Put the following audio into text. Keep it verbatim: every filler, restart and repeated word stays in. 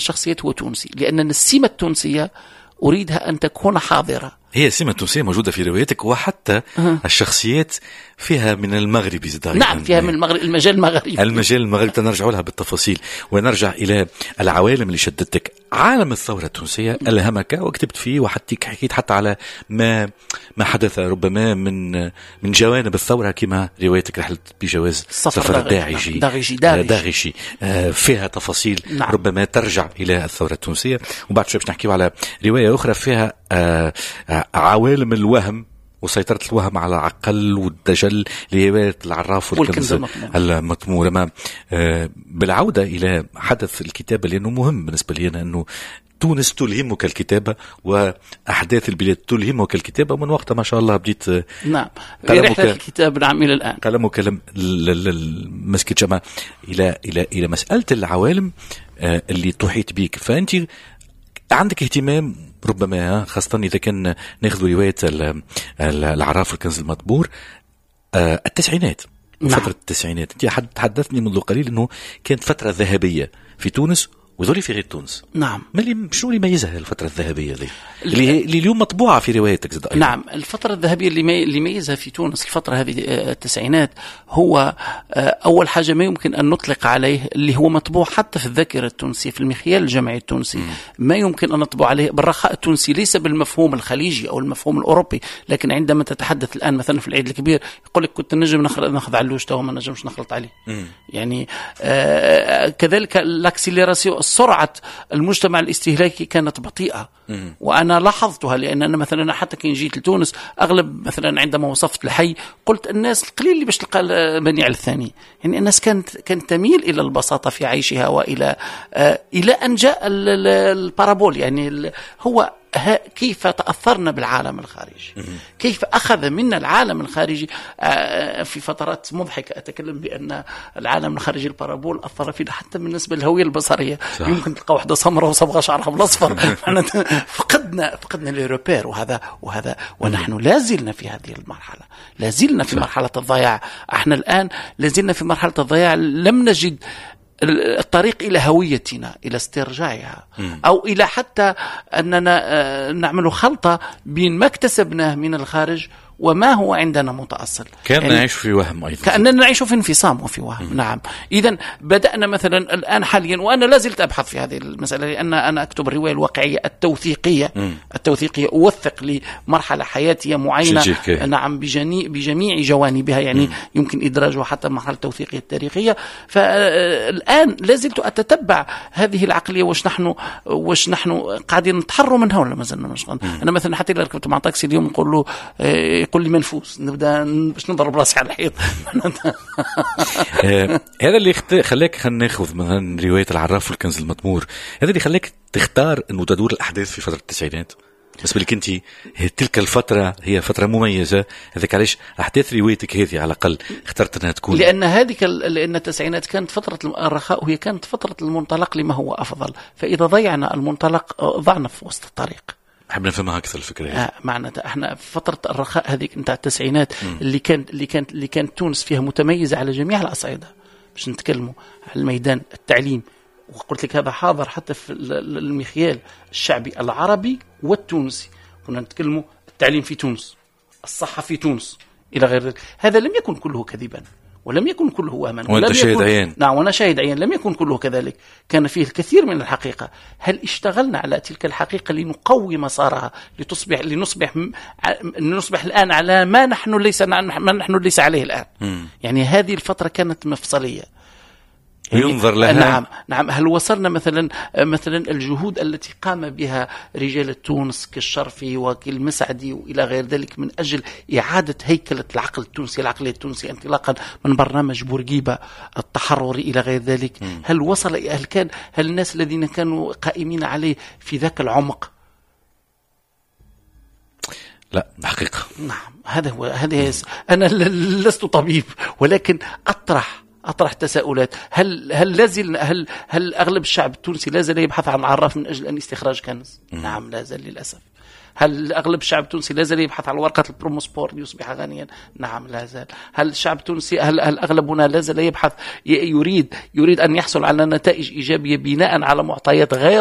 الشخصيات هو تونسي، لأن السمة التونسية أريدها أن تكون حاضرة. هي السمة التونسية موجودة في روايتك، وحتى أه. الشخصيات فيها من المغربي زداري. نعم فيها من المغرب، المجال المغربي المجال المغربي تنرجع لها بالتفاصيل، ونرجع إلى العوالم اللي شدتك. عالم الثورة التونسية ألهمك وكتبت فيه، وحتى حكيت حتى على ما ما حدث ربما من من جوانب الثورة، كما روايتك رحلة بجواز سفر الداعشي داغشي داغشي فيها تفاصيل نعم. ربما ترجع إلى الثورة التونسية. وبعد شوي باش نحكيو على رواية أخرى فيها آه عوالم الوهم وسيطرة الوهم على العقل والدجل لرواية العراف والكنز المطمور. لما آه بالعودة إلى حدث الكتابة، لأنه مهم بالنسبة لي أنا أنه تونس تلهمك الكتابة وأحداث البلاد تلهمك الكتابة من وقت ما شاء الله بديت. نعم رحلة الكتاب نعم إلى الآن كلامك كلام مسكت جمع إلى إلى إلى مسألة العوالم آه اللي تحيط بيك. فأنت عندك اهتمام ربما، خاصة إذا كان ناخذ رواية العراف والكنز المطبور آه التسعينات. نعم. فترة التسعينات انت حدثني منذ قليل انه كانت فترة ذهبية في تونس وذولي في غير تونس. نعم. ما اللي شنو اللي يميزها الفترة الذهبية ذي اللي, اللي اليوم مطبوعة في روايتك زد؟ نعم الفترة الذهبية اللي مي... اللي يميزها في تونس الفترة هذه التسعينات هو أول حاجة ما يمكن أن نطلق عليه اللي هو مطبوع حتى في الذاكرة التونسية في المخيال الجمعي التونسي. م. ما يمكن أن نطبع عليه بالرخاء التونسي، ليس بالمفهوم الخليجي أو المفهوم الأوروبي، لكن عندما تتحدث الآن مثلا في العيد الكبير يقول لك كنت نجم ناخذ علوش تو ما نجمش نخلط عليه. م. يعني آه كذلك الاكسيليراسيون السرعة المجتمع الاستهلاكي كانت بطيئة. م. وأنا لاحظتها، لأن أنا مثلا حتى كي جيت لتونس أغلب مثلا عندما وصفت الحي قلت الناس القليل اللي باش تلقى بني على الثاني، يعني الناس كانت كانت تميل إلى البساطة في عيشها، وإلى آه إلى أن جاء البارابول. يعني هو كيف تأثرنا بالعالم الخارجي، كيف أخذ منا العالم الخارجي في فترات مضحكة. أتكلم بأن العالم الخارجي البارابول أثر فينا حتى بالنسبة للهوية البصرية. صح. يمكن تلقى واحدة سمراء وصبغة شعرها بالأصفر. فقدنا فقدنا الإيروبير، وهذا وهذا ونحن لازلنا في هذه المرحلة، لازلنا في مرحلة الضياع. احنا الآن لازلنا في مرحلة الضياع، لم نجد الطريق إلى هويتنا، إلى استرجاعها، أو إلى حتى أننا نعمل خلطة بين ما اكتسبناه من الخارج وما هو عندنا متأصل. كأننا يعني نعيش في وهم أيضا، كأننا نعيش في انفصام وفي وهم. م. نعم. إذن بدأنا مثلا الآن حاليا، وأنا لازلت أبحث في هذه المسألة، لأن أنا أكتب الرواية الواقعية التوثيقية. م. التوثيقية أوثق لمرحلة حياتية معينة. نعم بجميع بجميع جوانبها، يعني م. يمكن إدراجها حتى مرحلة التوثيقية التاريخية. فالآن لازلت أتتبع هذه العقلية، وش نحن وش نحن قاعدين نتحروا منها ولا ما زلنا مش. أنا مثلا حتى إذا ركبت مع تاكسي اليوم نقول له يقول لي منفوس، نبدأ باش نضرب راسي على الحيط. هذا اللي خلاك خلينا ناخذ مثلا رواية العراف والكنز المطمور، هذا اللي خلاك تختار انه تدور الاحداث في فترة التسعينات. بالنسبة لك انت تلك الفترة هي فترة مميزة، هذاك علاش احداث روايتك هذه على الاقل اخترت انها تكون، لان هذه لان التسعينات كانت فترة الرخاء، وهي كانت فترة المنطلق لما هو افضل. فاذا ضيعنا المنطلق ضعنا في وسط الطريق. حابين نفهمها أكثر الفكرة. آه معناتها احنا في فترة الرخاء هذيك نتاع التسعينات اللي كانت اللي كانت اللي كانت تونس فيها متميزة على جميع الأصعدة، باش نتكلموا على الميدان التعليم، وقلت لك هذا حاضر حتى في المخيال الشعبي العربي والتونسي. كنا نتكلموا التعليم في تونس، الصحة في تونس، إلى غير ذلك. هذا لم يكن كله كذبا، ولم يكن كله وهما. وأنت شاهد عيان. نعم وأنا شاهد عيان، لم يكن كله كذلك، كان فيه الكثير من الحقيقة. هل اشتغلنا على تلك الحقيقة لنقوي مسارها، لتصبح لنصبح لنصبح الآن على ما نحن ليس ما نحن ليس عليه الآن. م. يعني هذه الفترة كانت مفصلية ينظر لها. نعم نعم. هل وصلنا مثلا مثلا الجهود التي قام بها رجال تونس كالشرفي وكالمسعدي والى غير ذلك من اجل اعاده هيكله العقل التونسي، العقليه التونسيه، انطلاقا من برنامج بورقيبه التحرري الى غير ذلك. م. هل وصل هل كان هل الناس الذين كانوا قائمين عليه في ذاك العمق؟ لا حقيقه. نعم هذا هو هذا. انا لست طبيب، ولكن اطرح أطرح تساؤلات. هل هل لازل هل هل أغلب الشعب التونسي لا زال يبحث عن عراف من أجل أن استخراج كنز؟ نعم لا زال للأسف. هل أغلب الشعب التونسي لا زال يبحث عن ورقة البروموسبور ليصبح غنيا؟ نعم لا زال. هل الشعب التونسي هل, هل أغلبنا لا زال يبحث يريد يريد أن يحصل على نتائج إيجابية بناء على معطيات غير